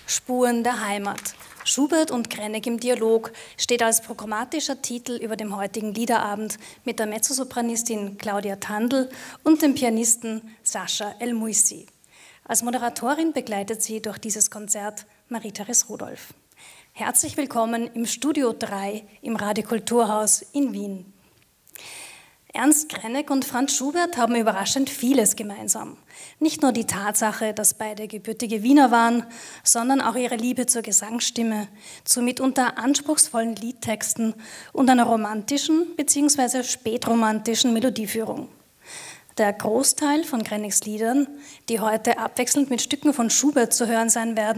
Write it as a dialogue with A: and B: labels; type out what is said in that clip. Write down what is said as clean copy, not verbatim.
A: Spuren der Heimat. Schubert und Krennek im Dialog steht als programmatischer Titel über dem heutigen Liederabend mit der Mezzosopranistin Claudia Tandl und dem Pianisten Sascha El-Muissi. Als Moderatorin begleitet sie durch dieses Konzert Marie-Therese Rudolph. Herzlich willkommen im Studio 3 im Radiokulturhaus in Wien. Ernst Krennek und Franz Schubert haben überraschend vieles gemeinsam. Nicht nur die Tatsache, dass beide gebürtige Wiener waren, sondern auch ihre Liebe zur Gesangsstimme, zu mitunter anspruchsvollen Liedtexten und einer romantischen bzw. spätromantischen Melodieführung. Der Großteil von Krenneks Liedern, die heute abwechselnd mit Stücken von Schubert zu hören sein werden,